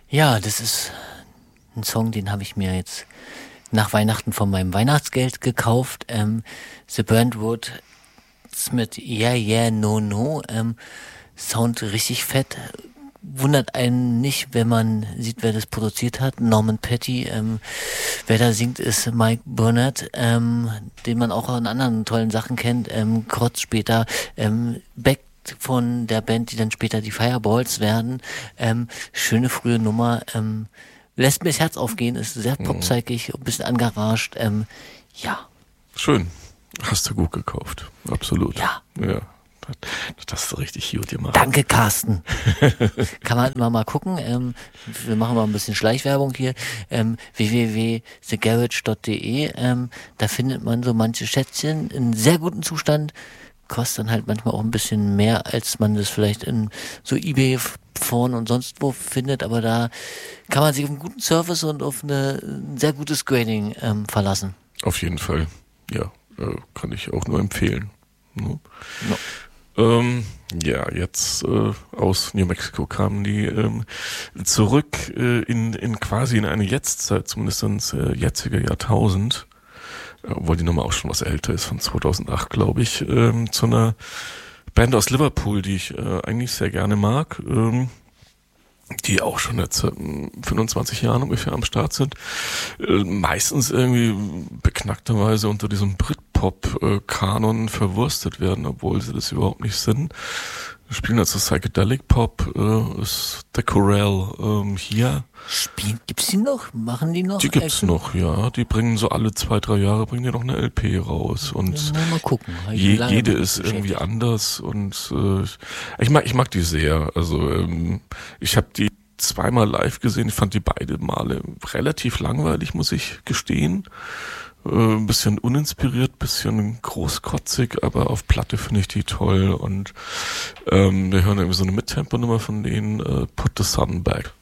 Ja, das ist ein Song, den habe ich mir jetzt nach Weihnachten von meinem Weihnachtsgeld gekauft. The Burnt Wood mit Yeah, Yeah, No, No. Sound richtig fett. Wundert einen nicht, wenn man sieht, wer das produziert hat. Norman Petty. Wer da singt, ist Mike Burnett, den man auch an anderen tollen Sachen kennt. Kurz später Beck von der Band, die dann später die Fireballs werden. Schöne frühe Nummer. Lässt mir das Herz aufgehen, ist sehr popzeigig, ein bisschen angerascht. Ja. Schön. Hast du gut gekauft. Absolut. Ja. Ja. Das hast du richtig gut gemacht. Danke, Carsten. Kann man immer mal gucken. Wir machen mal ein bisschen Schleichwerbung hier. www.thegarage.de. Da findet man so manche Schätzchen in sehr gutem Zustand. Kostet dann halt manchmal auch ein bisschen mehr, als man das vielleicht in so eBay, Foren und sonst wo findet. Aber da kann man sich auf einen guten Service und auf ein sehr gutes Grading verlassen. Auf jeden Fall. Ja, kann ich auch nur empfehlen. Ne? No. Ja, jetzt aus New Mexico kamen die zurück in quasi in eine Jetztzeit, zumindest ins jetzige Jahrtausend, obwohl die Nummer auch schon was älter ist, von 2008, glaube ich, zu einer Band aus Liverpool, die ich eigentlich sehr gerne mag, die auch schon jetzt 25 Jahren ungefähr am Start sind, meistens irgendwie beknackterweise unter diesem Britpop-Kanon verwurstet werden, obwohl sie das überhaupt nicht sind. Wir spielen also Psychedelic Pop, ist The Corral hier. Gibt's die noch? Machen die noch? Die gibt's noch, ja. Die bringen so alle 2-3 Jahre bringen die noch eine LP raus und mal gucken. Jede ist irgendwie anders und ich mag die sehr. Also ich habe die zweimal live gesehen. Ich fand die beide Male relativ langweilig, muss ich gestehen. Bisschen uninspiriert, bisschen großkotzig, aber auf Platte finde ich die toll und wir hören irgendwie so eine Mittempo-Nummer von denen, Put the Sun Back.